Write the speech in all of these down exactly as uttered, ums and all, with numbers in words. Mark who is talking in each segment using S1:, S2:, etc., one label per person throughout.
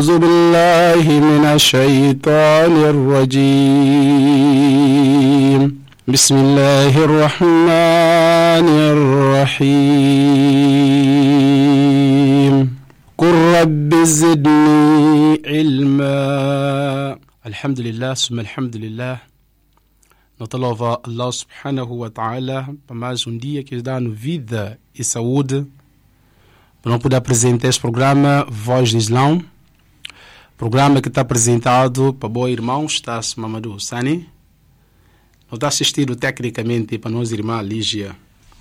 S1: أعوذ بالله من الشيطان الرجيم بسم الله الرحمن الرحيم قل رب زدني علما. الحمد لله ثم الحمد لله. Nós louvamos Allah subhanahu wa ta'ala para mais um dia que nos dá vida e saúde para não poder apresentar este programa Voz de Islão, programa que está apresentado para bom irmão Stas Mamadou Sani. Não está assistido tecnicamente para nossa irmã Lígia.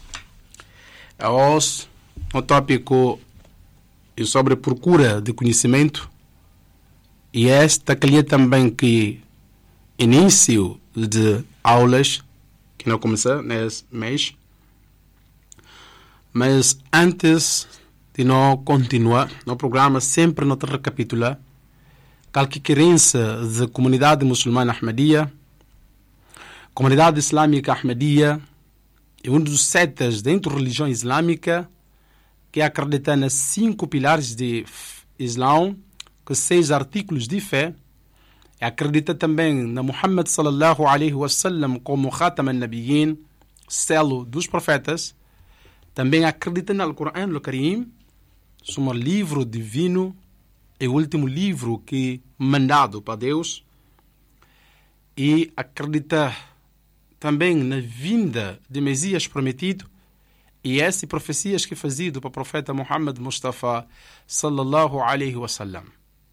S1: Hoje, o tópico é sobre procura de conhecimento, e esta que também que início de aulas que não começou nesse mês. Mas antes de não continuar no programa, sempre não te recapitular qualquer querência da comunidade muçulmana Ahmadiyya, comunidade islâmica Ahmadiyya é um dos setas dentro da religião islâmica que acredita nas cinco pilares de Islão, com seis artículos de fé. Acredita também na Muhammad sallallahu alaihi wasallam como Khatam al-Nabiyyin, selo dos profetas. Também acredita no Alcorão al-Karim, como livro divino, é o último livro que mandado para Deus. E acredita também na vinda de Messias prometido, e essas profecias que faziam para o profeta Muhammad Mustafa sallallahu alaihi wasallam.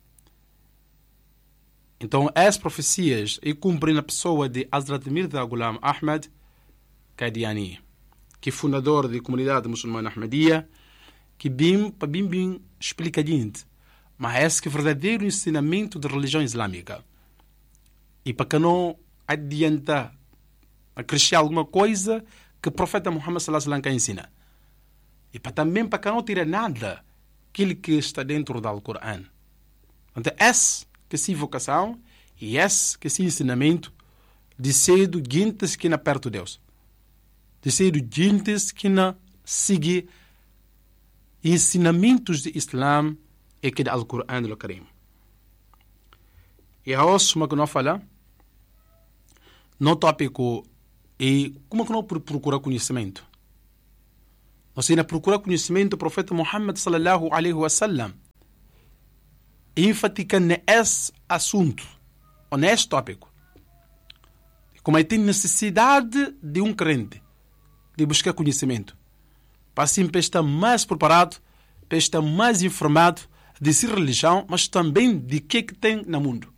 S1: Então, as profecias e cumprem na pessoa de Hazrat Mirza Ghulam Ahmad Qadiani, que é fundador da comunidade muçulmana Ahmadiyya, que bem, bem, bem explicadinho, mas esse que é o verdadeiro ensinamento da religião islâmica. E para que não adianta acrescentar alguma coisa que o profeta Muhammad sallallahu alaihi wasallam ensina. E para também para que não tire nada aquilo que está dentro do Alcorão. Então, esse que se vocação e esse que se ensinamento de ser do gentes que não perto de Deus, de ser do gentes que não sigue ensinamentos de Islã e que do Alcorão al-Karim. E a hoje, como que nós falamos, no tópico é como que nós procuramos conhecimento. Nós ainda procuramos conhecimento do profeta Muhammad sallallahu alaihi wasallam, enfatizando nesse assunto, ou nesse tópico. Como ele tem necessidade de um crente de buscar conhecimento, para assim para estar mais preparado, para estar mais informado de sua religião, mas também de que que tem no mundo.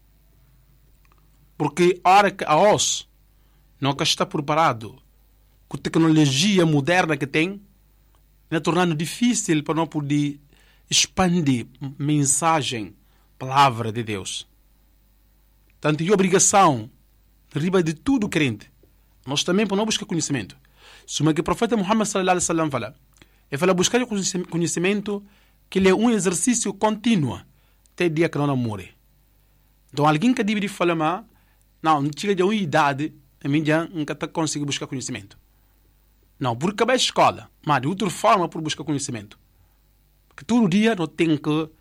S1: Porque a hora que a hoje não está preparado com a tecnologia moderna que tem, é tornando difícil para não poder expandir mensagem, palavra de Deus. Tanto é obrigação, riba de tudo crente, nós também para não buscar conhecimento. Suma que o profeta Muhammad sallallahu alaihi wasallam fala, ele fala buscar conhecimento que ele é um exercício contínuo até o dia que não morre. Então alguém que deve falar, não, não chega de uma idade, a mim já nunca consegue buscar conhecimento. Não, por acabar a escola, mas de outra forma por buscar conhecimento. Que todo dia nós temos que uh,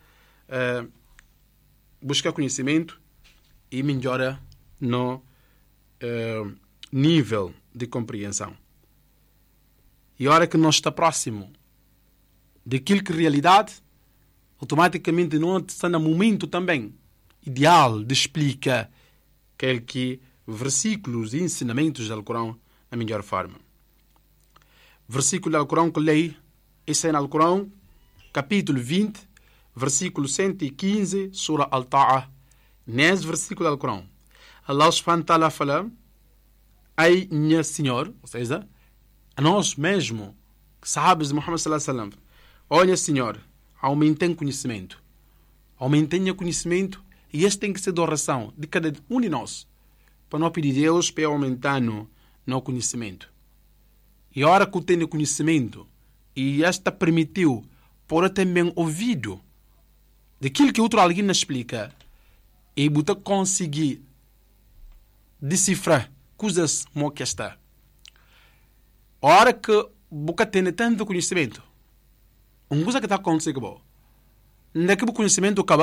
S1: buscar conhecimento e melhorar no uh, nível de compreensão. E a hora que nós está próximo daquilo que é realidade, automaticamente não está no momento também ideal de explicar aquele que versículos e ensinamentos do Alcorão na melhor forma. Versículo do Alcorão que leio, esse é no Alcorão, capítulo vinte, versículo cento e quinze, Surah Al-Ta'a. Nesse versículo do Alcorão, Allah subhanahu wa ta'ala fala: ai, minha Senhor, ou seja, a nós mesmo, sahabas de Muhammad sallallahu alaihi wasallam, olha, Senhor, aumentem conhecimento. Aumentem o conhecimento, e este tem que ser da oração de cada um de nós, para não pedir a Deus para aumentar no, no conhecimento. E a hora que eu tenho conhecimento, e esta permitiu por também ouvido daquilo que outro alguém nos explica, e você conseguir decifrar coisas como que está. A hora que você tem tanto conhecimento, uma coisa que está acontecendo, não é que o conhecimento acaba,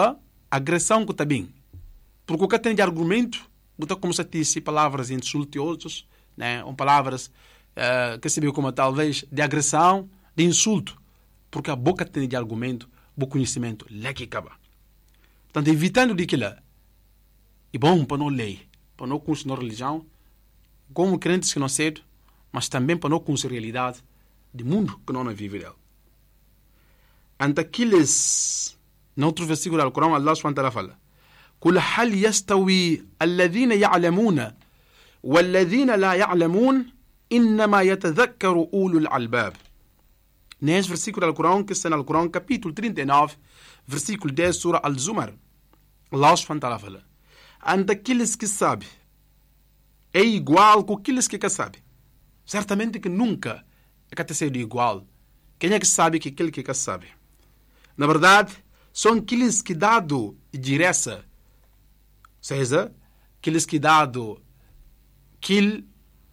S1: agressão que está bem. Porque o que tem de argumento, você começa a dizer palavras insultuosas, né? Ou palavras uh, que se vê como talvez de agressão, de insulto. Porque a boca tem de argumento, o conhecimento, lá que acaba. Portanto, evitando de aquilo, é bom para não ler, para não conhecer a religião, como crentes que não cedo, mas também para não conhecer a realidade do mundo que não vive dele. Ante aqueles, no outro versículo do Corão, Allah subhanahu wa ta'ala fala: قل هل يستوي الذين يعلمون والذين لا يعلمون إنما يتذكر أولو الألباب. Nesse versículo do Corão, que está no Corão, capítulo trinta e nove, versículo dez, sura Al-Zumar, Allah subhanahu wa ta'ala fala: ante aqueles que sabem, é igual com aqueles que sabem. Certamente que nunca é que ser igual. Quem é que sabe que aquele que sabe? Na verdade, são aqueles que dado direção, ou seja, aqueles que dado que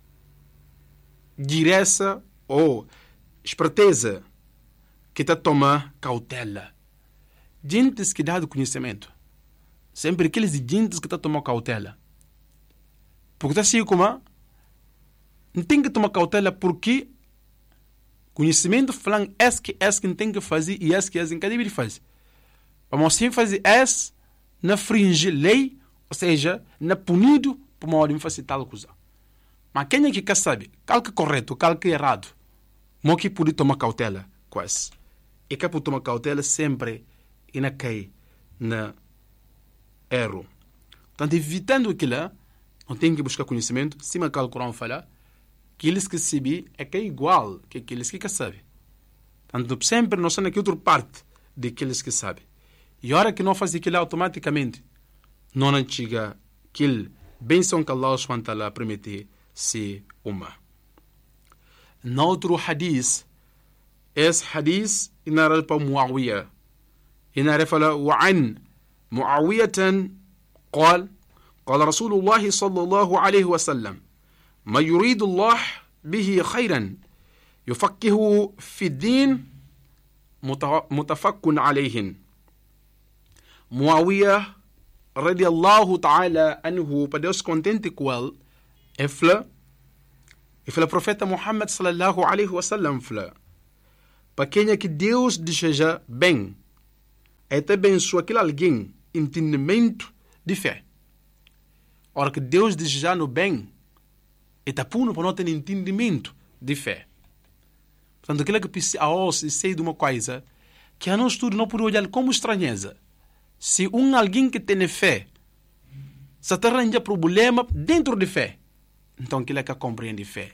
S1: direção ou esperteza que está toma cautela. Gentes que dado conhecimento. Sempre aqueles gentes que está tomando cautela. Porque está assim como não tem que tomar cautela porque conhecimento falando é que é que tem que fazer e é que é que deve fazer. Vamos sempre fazer esse na fringe lei, ou seja, na punido por modo de fazer tal coisa. Mas quem é que quer saber? Qual que é correto, qual que é errado? Não que pode tomar cautela com isso. E que pode tomar cautela sempre e não cai na erro. Portanto, evitando aquilo, não tem que buscar conhecimento, cima que o Corão fala, aqueles que sabem é que é igual que aqueles que sabem. Portanto, sempre nós estamos aqui outra parte daqueles que sabem. E a hora que não faz aquilo automaticamente, não chega aquele benção que Allah subhanahu wa ta'ala permite se uma. No outro hadith, esse hadith inara para Muawiyah. Inara fala, وعن معاوية قال قال رسول الله صلى الله عليه وسلم ما يريد الله به خيرا يفقهه في الدين متفق عليه. Muawiyah radiallahu ta'ala anhu, para Deus contente com ele, e fala, e fala profeta Muhammad sallallahu alaihi wasallam fala, para quem é que Deus deseja bem, é também sua aquele alguém entendimento de fé. Ora que Deus deseja no bem, é tapuno para não ter entendimento de fé. Portanto, aquilo que precisa a nós sei de uma coisa, que a nós tudo não pode olhar como estranheza. Se um alguém que tem fé se arranja problema dentro de fé, então aquilo é que compreende fé.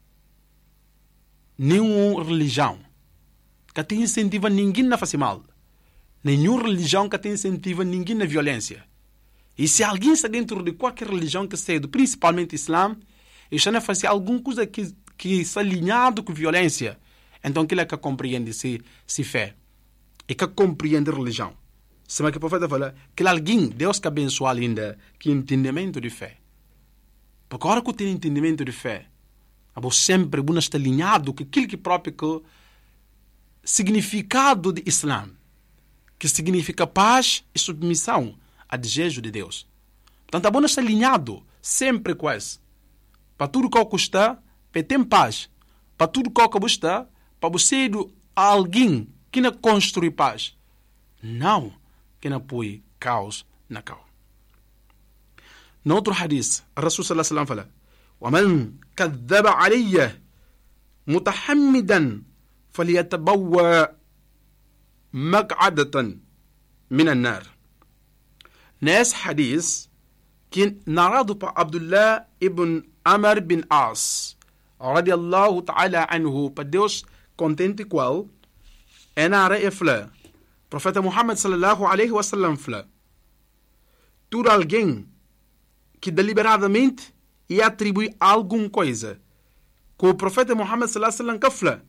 S1: Nenhuma religião que te incentiva ninguém a fazer mal. Nenhuma religião que te incentiva ninguém na violência. E se alguém está dentro de qualquer religião que seja, principalmente Islã, e está a fazer alguma coisa que, que está alinhado com violência, então aquilo é que compreende se, se fé. E que compreende religião. Se que o profeta fala que alguém, Deus que abençoa ainda, que entendimento de fé. Porque a hora que tem entendimento de fé, a sempre bom está alinhado com aquilo que próprio que significado de Islã, que significa paz e submissão a desejo de Deus. Portanto, a bom está alinhado sempre com isso. Para tudo que custa, para ter paz. Para tudo que custa, para você alguém que não construi paz. Não. Que não põe caos na caos. No outro hadith, o Rasul sallallahu alaihi wasallam fala: وَمَنْ كَذَّبَ عَلَيَّ مُتَحَمِّدًا فَلْيَتَبَوَّأْ مَقْعَدَةً مِنَ النَّارِ. Nesse hadith, que narrado por Abdullah ibn Amr bin As, radiallahu ta'ala anhu, para Deus contente com ele, é narra e fala, profeta Muhammad sallallahu alaihi wasallam fala, tudo alguém que deliberadamente ia atribuir alguma coisa que o profeta Muhammad sallallahu alaihi wasallam fala,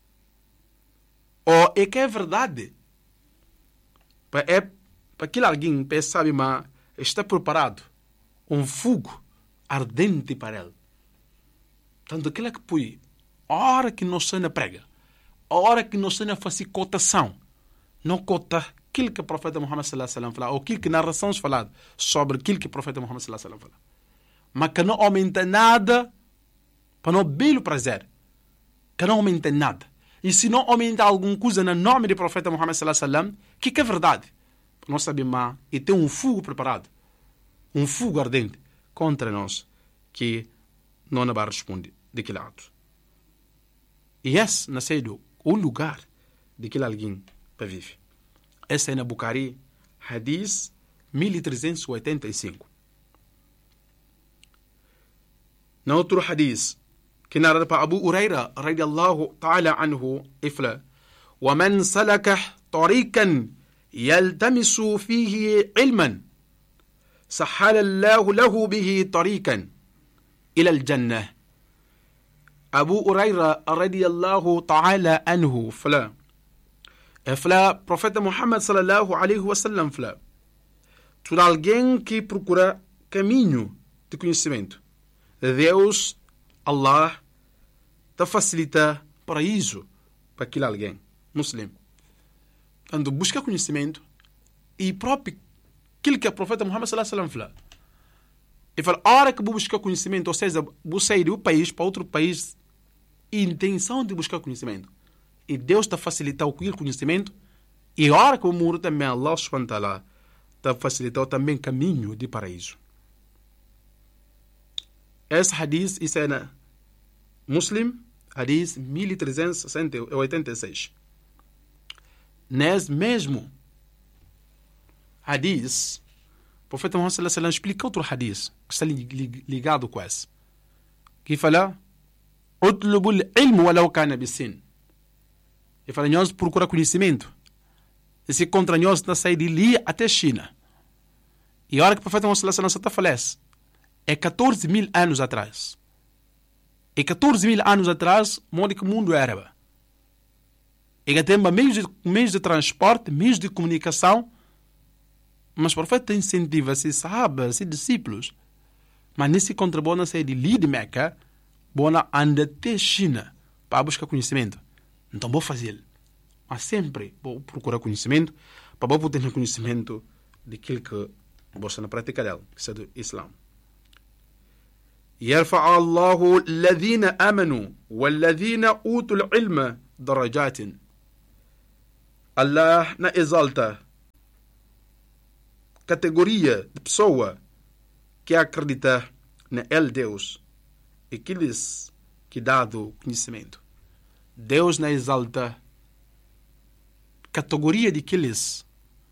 S1: ou é que é verdade, para é para aquele alguém que sabe, mas está preparado um fogo ardente para ele. Tanto aquilo que põe, a hora que nós se prega, a hora que nós se faz cotação, não cota aquilo que o profeta Muhammad sallallahu alaihi wasallam fala, ou aquilo que narrações falado sobre aquilo que o profeta Muhammad sallallahu alaihi wasallam fala. Mas que não aumenta nada para não belo prazer. Que não aumenta nada. E se não aumenta alguma coisa no nome do profeta Muhammad sallallahu alaihi wasallam, que, que é verdade? Nós sabemos mais e tem um fogo preparado, um fogo ardente contra nós que não vai responder daquele ato. E esse não sei do o lugar daquele alguém para viver. Esse é na Bukhari, Hadith mil trezentos e oitenta e cinco. Na outro Hadith, que narra para Abu Huraira, radiyallahu ta'ala anhu, ifla, وَمَنْ سَلَكَ طَرِيقًا يَلْتَمِسُ فِيهِ عِلْمًا سَحَّلَ اللَّهُ لَهُ بِهِ طَرِيقًا إِلَى الْجَنَّةِ. Abu Huraira, radiyallahu ta'ala anhu, fala, fala, profeta Muhammad sallallahu alaihi wasallam, fala, tu alguém que procura caminho de conhecimento, Deus, Allah, te facilita paraíso para aquele alguém, muçulmano. Quando busca conhecimento, e próprio aquilo que o profeta Muhammad sallallahu alaihi wasallam fala, e fala, a hora que vou buscar conhecimento, ou seja, vou sair do país para outro país, intenção de buscar conhecimento, e Deus te facilitar o conhecimento, e a hora que eu morro também, Allah subhanahu wa ta'ala te facilitar também caminho de paraíso. Esse hadith, isso é na Muslim, hadith mil trezentos e oitenta e seis. Nesse mesmo hadith, o profeta Muhammad sallallahu alaihi wasallam explica outro hadith que está ligado com esse, que fala, utlubul ilmu walau kana bisin. E fala, nós procura conhecimento. E se contra nós na sair de ali até China. E a hora que o profeta Muhammad sallallahu alaihi wasallam falece, é catorze mil anos atrás. E catorze mil anos atrás, onde que o mundo árabe. E que tem meios de, meios de transporte, meios de comunicação, mas o profeta incentiva esses sahabas, esses discípulos. Mas nesse contribuo na sair de ali de Meca, bona anda até China para buscar conhecimento. Então vou fazer. Mas sempre vou procurar conhecimento para vou ter conhecimento daquilo que você na prática dela, que é do Islã. يرفع الله الذين آمنوا والذين أوتوا العلم درجات. Allah na exalta categoria de pessoa que acredita na El Deus e aqueles que dado conhecimento. Deus na exalta categoria de aqueles,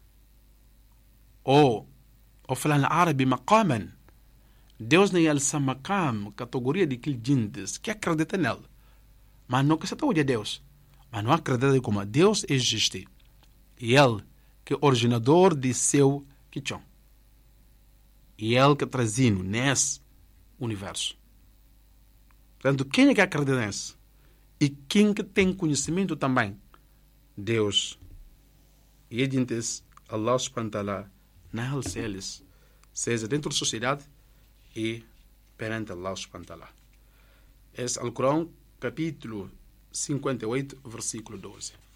S1: ou ou falando árabe maqaman, Deus na alça maqam, categoria de aqueles gente que acredita nele, mas não que se toa de Deus, mas não acredita como Deus existe, e ele que é originador de seu quichão, e ele que trazino nesse universo. Portanto, quem é que acredita nesse? E quem que tem conhecimento também? Deus. E a gente diz, Allah subhanahu wa ta'ala, na eles, seja dentro da sociedade e perante Allah subhanahu wa ta'ala. Esse é o Alcorão, capítulo cinquenta e oito, versículo doze.